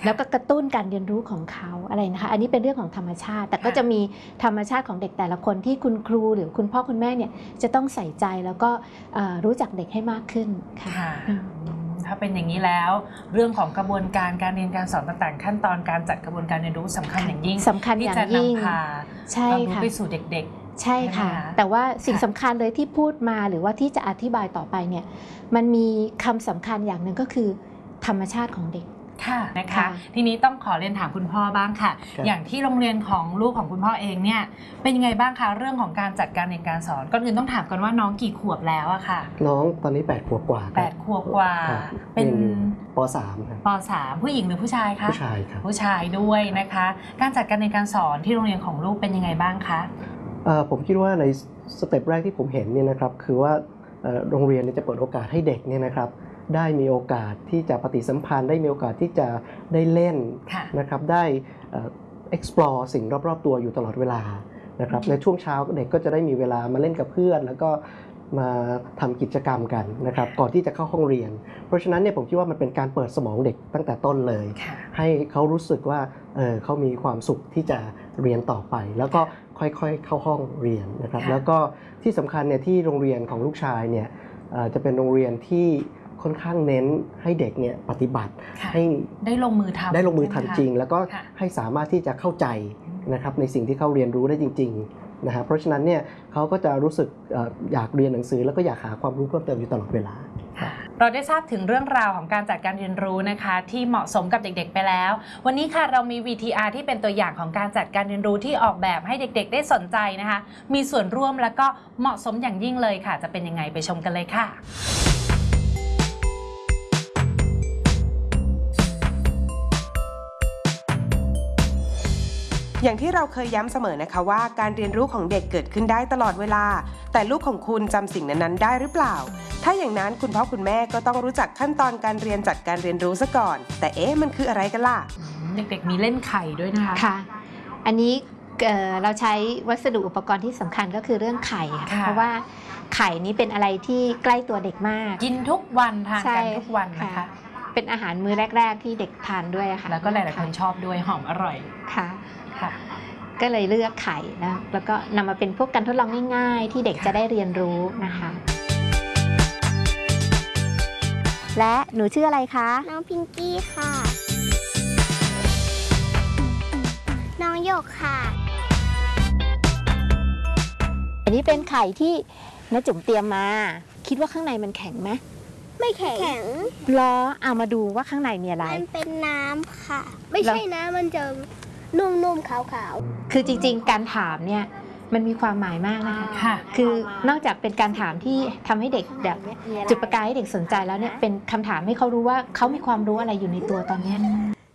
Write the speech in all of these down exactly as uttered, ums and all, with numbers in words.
แล้วก็กระตุ้นการเรียนรู้ของเขาอะไรนะคะอันนี้เป็นเรื่องของธรรมชาติแต่ก็จะมีธรรมชาติของเด็กแต่ละคนที่คุณครูหรือคุณพ่อคุณแม่เนี่ยจะต้องใส่ใจแล้วก็รู้จักเด็กให้มากขึ้นค่ะถ้าเป็นอย่างนี้แล้วเรื่องของกระบวนการการเรียนการสอนต่างๆขั้นตอนการจัดกระบวนการเรียนรู้สำคัญอย่างยิ่งสำคัญอย่างยิ่งที่จะนำพาความรู้ไปสู่เด็กๆใช่ค่ะแต่ว่าสิ่งสำคัญเลยที่พูดมาหรือว่าที่จะอธิบายต่อไปเนี่ยมันมีคำสำคัญอย่างหนึ่งก็คือธรรมชาติของเด็กค่ะนะคะทีนี้ต้องขอเรียนถามคุณพ่อบ้างค่ะอย่างที่โรงเรียนของลูกของคุณพ่อเองเนี่ยเป็นยังไงบ้างคะเรื่องของการจัดการเรียนการสอนก่อนอื่นต้องถามกันว่าน้องกี่ขวบแล้วอะค่ะน้องตอนนี้แปดขวบกว่าแปดขวบกว่าเป็นป.สาม ครับป.สาม ผู้หญิงหรือผู้ชายคะผู้ชายครับผู้ชายด้วยนะคะการจัดการเรียนการสอนที่โรงเรียนของลูกเป็นยังไงบ้างคะผมคิดว่าในสเต็ปแรกที่ผมเห็นเนี่ยนะครับคือว่าโรงเรียนจะเปิดโอกาสให้เด็กเนี่ยนะครับได้มีโอกาสที่จะปฏิสัมพันธ์ได้มีโอกาสที่จะได้เล่นนะครับได้ explore สิ่งรอบๆตัวอยู่ตลอดเวลานะครับในช่วงเช้าเด็กก็จะได้มีเวลามาเล่นกับเพื่อนแล้วก็มาทำกิจกรรมกันนะครับก่อนที่จะเข้าห้องเรียนเพราะฉะนั้นเนี่ยผมคิดว่ามันเป็นการเปิดสมองเด็กตั้งแต่ต้นเลยให้เขารู้สึกว่า เ, เขามีความสุขที่จะเรียนต่อไปแล้วก็ค่อยๆเข้าห้องเรียนนะครับแล้วก็ที่สำคัญเนี่ยที่โรงเรียนของลูกชายเนี่ยจะเป็นโรงเรียนที่ค่อนข้างเน้นให้เด็กเนี่ยปฏิบัติให้ได้ลงมือทำได้ลงมือทำจริงแล้วก็ให้สามารถที่จะเข้าใจนะครับในสิ่งที่เขาเรียนรู้ได้จริงๆนะฮะเพราะฉะนั้นเนี่ยเขาก็จะรู้สึกอยากเรียนหนังสือแล้วก็อยากหาความรู้เพิ่มเติมอยู่ตลอดเวลาเราได้ทราบถึงเรื่องราวของการจัดการเรียนรู้นะคะที่เหมาะสมกับเด็กๆไปแล้ววันนี้ค่ะเรามี วี ที อาร์ ที่เป็นตัวอย่างของการจัดการเรียนรู้ที่ออกแบบให้เด็กๆได้สนใจนะคะมีส่วนร่วมแล้วก็เหมาะสมอย่างยิ่งเลยค่ะจะเป็นยังไงไปชมกันเลยค่ะอย่างที่เราเคยย้ำเสมอนะคะว่าการเรียนรู้ของเด็กเกิดขึ้นได้ตลอดเวลาแต่ลูกของคุณจำสิ่งนั้นๆได้หรือเปล่าถ้าอย่างนั้นคุณพ่อคุณแม่ก็ต้องรู้จักขั้นตอนการเรียนจัดการเรียนรู้ซะก่อนแต่เอ๊ะมันคืออะไรกันล่ะเด็กๆมีเล่นไข่ด้วยนะคะค่ะอันนี้เอ่อเราใช้วัสดุอุปกรณ์ที่สำคัญก็คือเรื่องไข่ค่ะเพราะว่าไข่นี้เป็นอะไรที่ใกล้ตัวเด็กมากกินทุกวันทานกันทุกวันนะคะเป็นอาหารมื้อแรกๆที่เด็กทานด้วยค่ะแล้วก็หลายๆคนชอบด้วยหอมอร่อยค่ะก็เลยเลือกไข่นะแล้วก็นำมาเป็นพวกการทดลองง่ายๆที่เด็กจะได้เรียนรู้นะคะและหนูชื่ออะไรคะน้องพิงกี้ค่ะน้องหยกค่ะอันนี้เป็นไข่ที่น้าจุ๋มเตรียมมาคิดว่าข้างในมันแข็งไหมไม่แข็งรอเอามาดูว่าข้างในมีอะไรมันเป็นน้ำค่ะไม่ใช่น้ำมันจะนุ่มๆขาวๆคือจริงๆการถามเนี่ยมันมีความหมายมากนะคะคือนอกจากเป็นการถามที่ทำให้เด็กแบบจุดประกายให้เด็กสนใจแล้วเนี่ยเป็นคำถามให้เขารู้ว่าเขามีความรู้อะไรอยู่ในตัวตอนนี้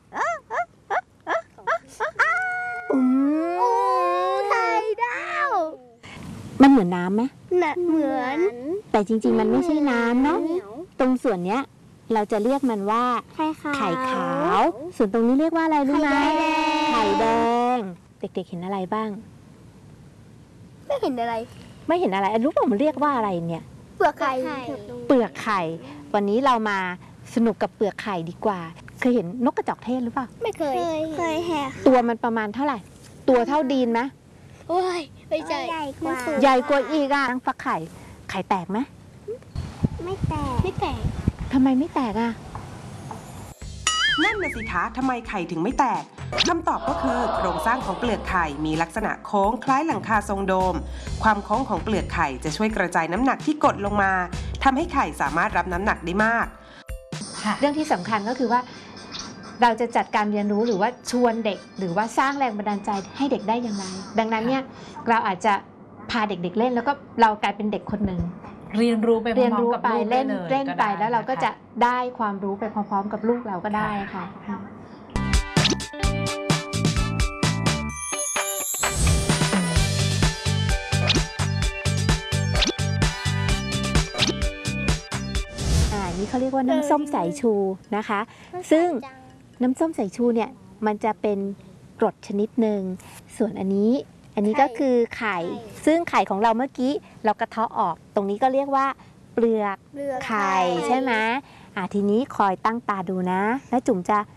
อืมไข่ดาวมันเหมือนน้ำไหมเหมือนแต่จริงๆมันไม่ใช่น้ำเนาะตรงส่วนเนี้ยเราจะเรียกมันว่าไข่ขาวส่วนตรงนี้เรียกว่าอะไรรู้ไหมไข่แดงเด็กๆเห็นอะไรบ้างไม่เห็นอะไรไม่เห็นอะไรรู้ป่ะมันเรียกว่าอะไรเนี่ยเปลือกไข่เปลือกไข่วันนี้เรามาสนุกกับเปลือกไข่ดีกว่าเคยเห็นนกกระจอกเทศหรือเปล่าไม่เคยเคยแหกตัวมันประมาณเท่าไหร่ตัวเท่าดีนไหมโอ้ยไม่ใหญ่กว่าใหญ่กว่าอีกอ่ะตั้งฟักไข่ไข่แตกไหมไม่แตกไม่แตกทำไมไม่แตกอ่ะนั่นน่ะสิคะทำไมไข่ถึงไม่แตกคำตอบก็คือโครงสร้างของเปลือกไข่มีลักษณะโค้งคล้ายหลังคาทรงโดมความโค้งของเปลือกไข่จะช่วยกระจายน้ำหนักที่กดลงมาทำให้ไข่สามารถรับน้ำหนักได้มากเรื่องที่สำคัญก็คือว่าเราจะจัดการเรียนรู้หรือว่าชวนเด็กหรือว่าสร้างแรงบันดาลใจให้เด็กได้อย่างไรดังนั้นเนี่ยเราอาจจะพาเด็กๆเล่นแล้วก็เรากลายเป็นเด็กคนหนึ่งเรียนรู้ไปพร้อมๆกับลูกเล่นเล่นไปแล้วเราก็จะได้ความรู้ไปพร้อมๆกับลูกเราก็ได้ค่ะนี่เขาเรียกว่าน้ำส้มสายชูนะคะซึ่งน้ำส้มสายชูเนี่ยมันจะเป็นกรดชนิดหนึ่งส่วนอันนี้อันนี้ก็คือไข่ซึ่งไข่ของเราเมื่อกี้เรากระเทาะออกตรงนี้ก็เรียกว่าเปลือกไข่ใช่ไหมอ่ะทีนี้คอยตั้งตาดูนะแล้วจุ๋มจะ